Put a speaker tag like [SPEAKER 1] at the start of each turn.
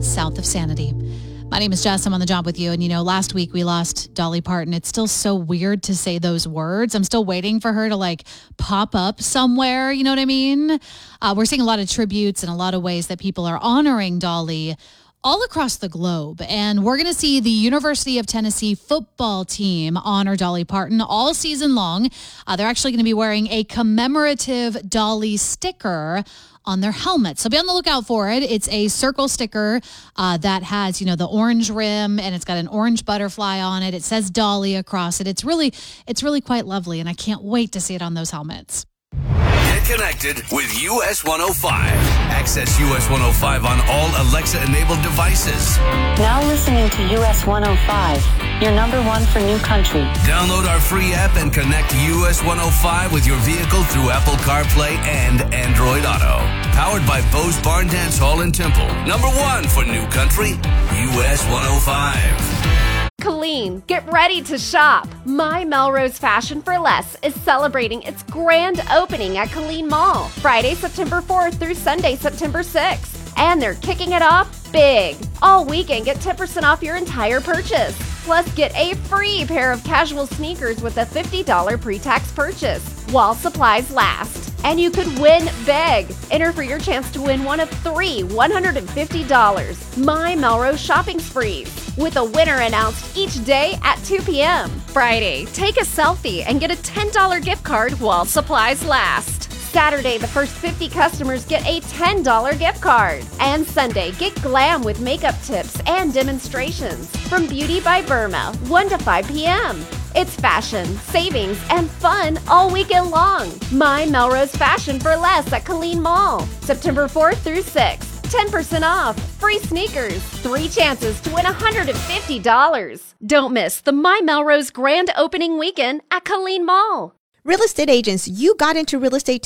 [SPEAKER 1] south of Sanity. My name is Jess. I'm on the job with you. And, last week we lost Dolly Parton. It's still so weird to say those words. I'm still waiting for her to pop up somewhere. You know what I mean? We're seeing a lot of tributes and a lot of ways that people are honoring Dolly all across the globe. And we're going to see the University of Tennessee football team honor Dolly Parton all season long. They're actually going to be wearing a commemorative Dolly sticker on their helmet. So be on the lookout for it. It's a circle sticker that has, the orange rim, and it's got an orange butterfly on it. It says Dolly across it. It's really quite lovely, and I can't wait to see it on those helmets.
[SPEAKER 2] Get connected with US 105. Access US 105 on all Alexa-enabled devices.
[SPEAKER 3] Now listening to US 105, your number one for new country.
[SPEAKER 2] Download our free app and connect US 105 with your vehicle through Apple CarPlay and Android Auto. Powered by Bose Barn Dance Hall in Temple. Number one for new country, US 105.
[SPEAKER 4] Colleen, get ready to shop. My Melrose Fashion for Less is celebrating its grand opening at Colleen Mall, Friday, September 4th through Sunday, September 6th. And they're kicking it off big. All weekend, get 10% off your entire purchase. Plus, get a free pair of casual sneakers with a $50 pre-tax purchase while supplies last. And you could win big. Enter for your chance to win one of three $150 My Melrose shopping sprees, with a winner announced each day at 2 p.m. Friday, take a selfie and get a $10 gift card while supplies last. Saturday, the first 50 customers get a $10 gift card. And Sunday, get glam with makeup tips and demonstrations from Beauty by Burma, 1 to 5 p.m. It's fashion, savings, and fun all weekend long. My Melrose Fashion for Less at Colleen Mall, September 4th through 6th. 10% off, free sneakers, 3 chances to win $150. Don't miss the My Melrose grand opening weekend at Colleen Mall.
[SPEAKER 5] Real estate agents, you got into real estate